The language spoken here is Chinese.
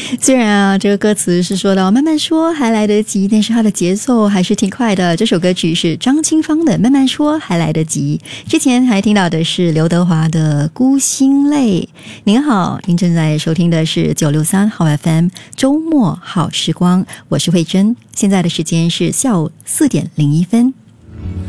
虽然啊，这个歌词是说到慢慢说还来得及，但是它的节奏还是挺快的。这首歌曲是张清芳的《慢慢说还来得及》，之前还听到的是刘德华的《孤星泪》。您好，您正在收听的是963好 FM 周末好时光，我是慧珍，现在的时间是下午4:01。